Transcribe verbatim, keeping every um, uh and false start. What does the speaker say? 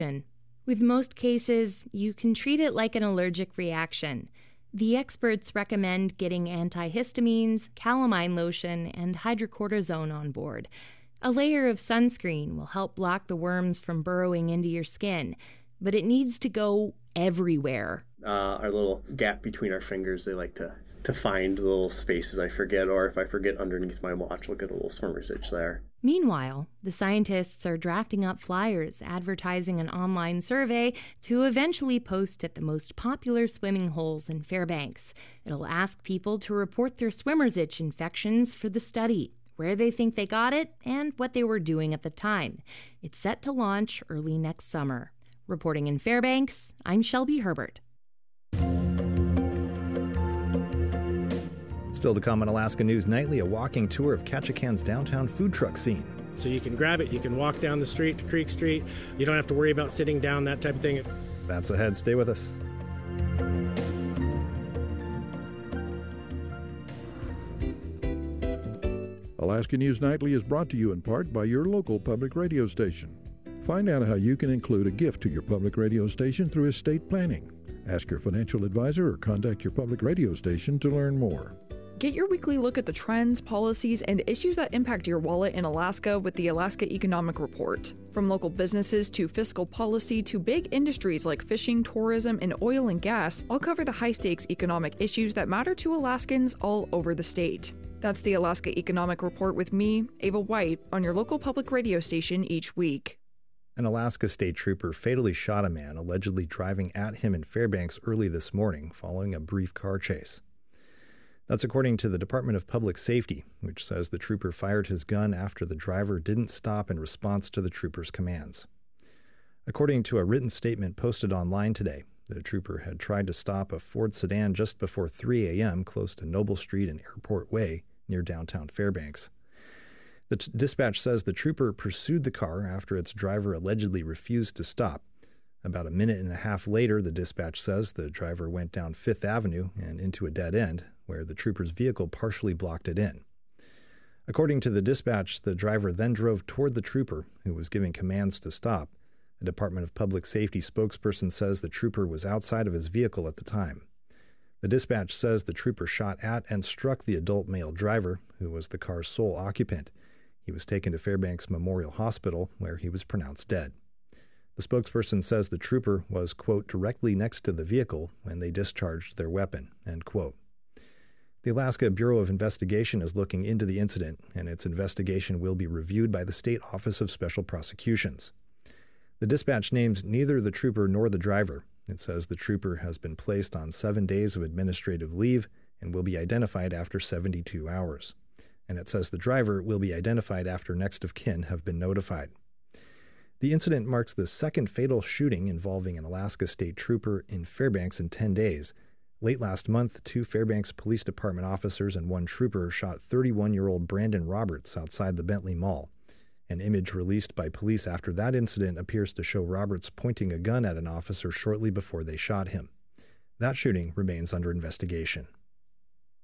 With most cases, you can treat it like an allergic reaction. The experts recommend getting antihistamines, calamine lotion, and hydrocortisone on board. A layer of sunscreen will help block the worms from burrowing into your skin, but it needs to go everywhere. Uh, our little gap between our fingers, they like to, to find the little spaces I forget, or if I forget underneath my watch, look at a little swimmer's itch there. Meanwhile, the scientists are drafting up flyers advertising an online survey to eventually post at the most popular swimming holes in Fairbanks. It'll ask people to report their swimmer's itch infections for the study, where they think they got it, and what they were doing at the time. It's set to launch early next summer. Reporting in Fairbanks, I'm Shelby Herbert. Still to come on Alaska News Nightly, a walking tour of Ketchikan's downtown food truck scene. So you can grab it, you can walk down the street to Creek Street. You don't have to worry about sitting down, that type of thing. That's ahead. Stay with us. Alaska News Nightly is brought to you in part by your local public radio station. Find out how you can include a gift to your public radio station through estate planning. Ask your financial advisor or contact your public radio station to learn more. Get your weekly look at the trends, policies, and issues that impact your wallet in Alaska with the Alaska Economic Report. From local businesses to fiscal policy to big industries like fishing, tourism, and oil and gas, I'll cover the high-stakes economic issues that matter to Alaskans all over the state. That's the Alaska Economic Report with me, Ava White, on your local public radio station each week. An Alaska state trooper fatally shot a man allegedly driving at him in Fairbanks early this morning following a brief car chase. That's according to the Department of Public Safety, which says the trooper fired his gun after the driver didn't stop in response to the trooper's commands. According to a written statement posted online today, the trooper had tried to stop a Ford sedan just before three a.m. close to Noble Street and Airport Way near downtown Fairbanks. The t- dispatch says the trooper pursued the car after its driver allegedly refused to stop. About a minute and a half later, the dispatch says the driver went down Fifth Avenue and into a dead end, where the trooper's vehicle partially blocked it in. According to the dispatch, the driver then drove toward the trooper, who was giving commands to stop. A Department of Public Safety spokesperson says the trooper was outside of his vehicle at the time. The dispatch says the trooper shot at and struck the adult male driver, who was the car's sole occupant. He was taken to Fairbanks Memorial Hospital, where he was pronounced dead. The spokesperson says the trooper was, quote, directly next to the vehicle when they discharged their weapon, end quote. The Alaska Bureau of Investigation is looking into the incident, and its investigation will be reviewed by the State Office of Special Prosecutions. The dispatch names neither the trooper nor the driver. It says the trooper has been placed on seven days of administrative leave and will be identified after seventy-two hours. And it says the driver will be identified after next of kin have been notified. The incident marks the second fatal shooting involving an Alaska state trooper in Fairbanks in ten days. Late last month, two Fairbanks Police Department officers and one trooper shot thirty-one-year-old Brandon Roberts outside the Bentley Mall. An image released by police after that incident appears to show Roberts pointing a gun at an officer shortly before they shot him. That shooting remains under investigation.